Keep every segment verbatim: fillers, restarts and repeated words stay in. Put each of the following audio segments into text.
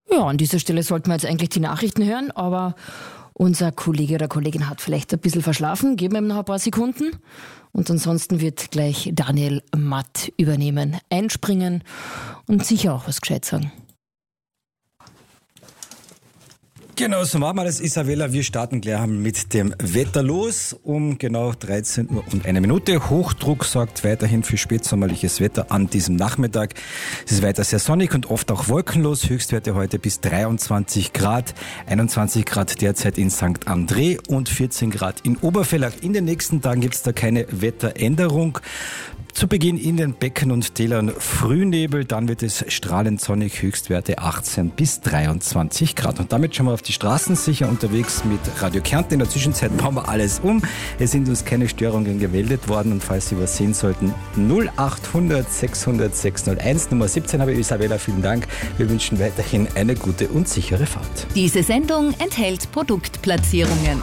Ja, an dieser Stelle sollten wir jetzt eigentlich die Nachrichten hören, aber unser Kollege oder Kollegin hat vielleicht ein bisschen verschlafen. Geben wir ihm noch ein paar Sekunden. Und ansonsten wird gleich Daniel Matt übernehmen, einspringen und sicher auch was gescheit sagen. Genau, so machen wir das, Isabella. Wir starten gleich mit dem Wetter los. Um genau dreizehn Uhr und eine Minute. Hochdruck sorgt weiterhin für spätsommerliches Wetter an diesem Nachmittag. Es ist weiter sehr sonnig und oft auch wolkenlos. Höchstwerte heute bis dreiundzwanzig Grad. einundzwanzig Grad derzeit in Sankt André und vierzehn Grad in Obervellach. In den nächsten Tagen gibt es da keine Wetteränderung. Zu Beginn in den Becken und Tälern Frühnebel, dann wird es strahlend sonnig, Höchstwerte achtzehn bis dreiundzwanzig Grad. Und damit schauen wir auf die Straßen, sicher unterwegs mit Radio Kärnten. In der Zwischenzeit bauen wir alles um. Es sind uns keine Störungen gemeldet worden und falls Sie was sehen sollten, null achthundert sechshundert sechshunderteins, Nummer siebzehn habe ich, Isabella, vielen Dank. Wir wünschen weiterhin eine gute und sichere Fahrt. Diese Sendung enthält Produktplatzierungen.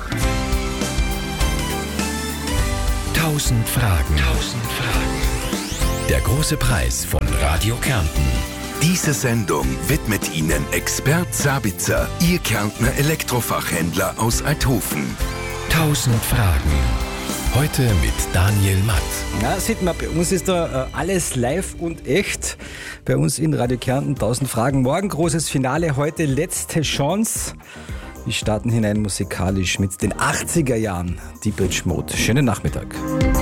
Tausend Fragen. Tausend Fragen. Der große Preis von Radio Kärnten. Diese Sendung widmet Ihnen Expert Sabitzer, Ihr Kärntner Elektrofachhändler aus Althofen. Tausend Fragen. Heute mit Daniel Matt. Ja, sieht man, bei uns ist da äh, alles live und echt. Bei uns in Radio Kärnten tausend Fragen. Morgen großes Finale, heute letzte Chance. Wir starten hinein musikalisch mit den achtziger Jahren. Depeche Mode. Schönen Nachmittag.